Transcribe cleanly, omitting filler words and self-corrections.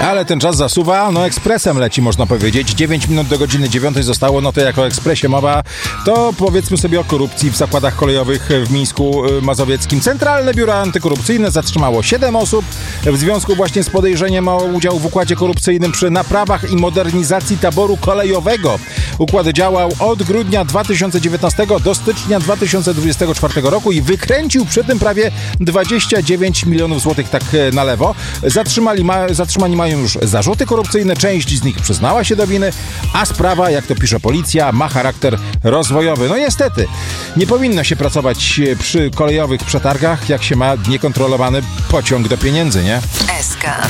Ale ten czas zasuwa, ekspresem leci, można powiedzieć. 9 minut do godziny 9 zostało, to jak o ekspresie mowa, to powiedzmy sobie o korupcji w zakładach kolejowych w Mińsku Mazowieckim. Centralne Biuro Antykorupcyjne zatrzymało 7 osób w związku właśnie z podejrzeniem o udział w układzie korupcyjnym przy naprawach i modernizacji taboru kolejowego. Układ działał od grudnia 2019 do stycznia 2024 roku i wykręcił przy tym prawie 29 milionów złotych tak na lewo. Zatrzymani mają już zarzuty korupcyjne, część z nich przyznała się do winy, a sprawa, jak to pisze policja, ma charakter rozwojowy. Niestety, nie powinno się pracować przy kolejowych przetargach, jak się ma niekontrolowany pociąg do pieniędzy, nie? SK.